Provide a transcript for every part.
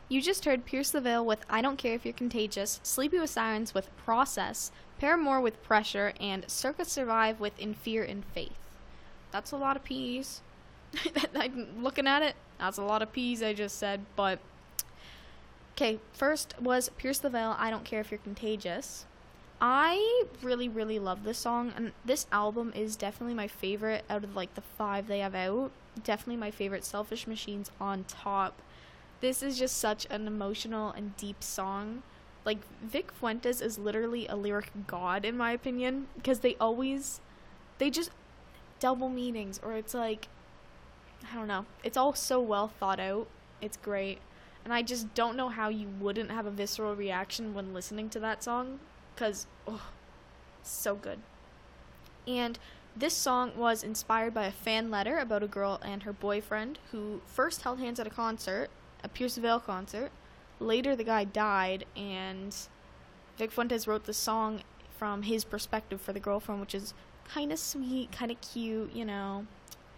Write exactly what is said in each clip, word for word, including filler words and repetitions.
You just heard Pierce the Veil with I Don't Care If You're Contagious, Sleepy with Sirens with Process, Paramore with Pressure, and Circa Survive with In Fear and Faith. That's a lot of P's. I'm looking at it, that's a lot of P's I just said, but... Okay, first was Pierce the Veil, I Don't Care If You're Contagious. I really, really love this song, and this album is definitely my favorite out of, like, the five they have out. Definitely my favorite. Selfish Machines on top. This is just such an emotional and deep song. Like, Vic Fuentes is literally a lyric god, in my opinion, because they always, they just double meanings, or it's like, I don't know. It's all so well thought out. It's great. And I just don't know how you wouldn't have a visceral reaction when listening to that song, because, oh, so good. And this song was inspired by a fan letter about a girl and her boyfriend who first held hands at a concert, a Pierce the Veil concert. Later, the guy died, and Vic Fuentes wrote the song from his perspective for the girlfriend, which is kind of sweet, kind of cute, you know.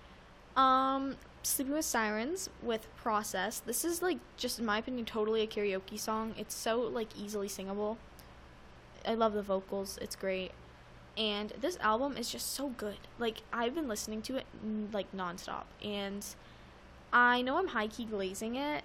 Um, Sleeping with Sirens with Process. This is, like, just in my opinion, totally a karaoke song. It's so, like, easily singable. I love the vocals. It's great. And this album is just so good. Like, I've been listening to it, like, nonstop. And I know I'm high-key glazing it,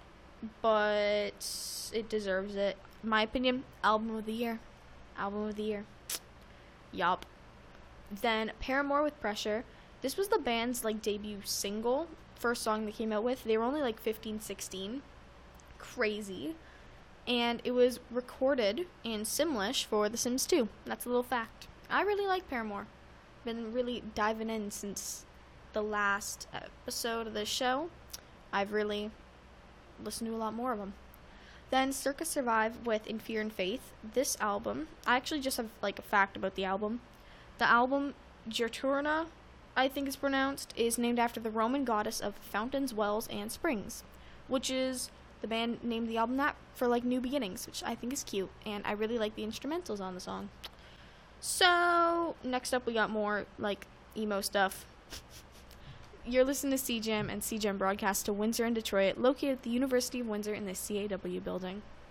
but it deserves it. In my opinion, album of the year. Album of the year. Yup. Then Paramore with Pressure. This was the band's, like, debut single. First song they came out with. They were only, like, fifteen, sixteen. Crazy. And it was recorded in Simlish for The Sims two. That's a little fact. I really like Paramore. Been really diving in since the last episode of this show. I've really listened to a lot more of them. Then Circa Survive with In Fear and Faith. This album, I actually just have, like, a fact about the album. The album, Juturna, I think it's pronounced, is named after the Roman goddess of fountains, wells, and springs, which is, the band named the album that for, like, New Beginnings, which I think is cute, and I really like the instrumentals on the song. So, next up we got more, like, emo stuff. You're listening to C J A M and C J A M broadcast to Windsor and Detroit, located at the University of Windsor in the C A W building.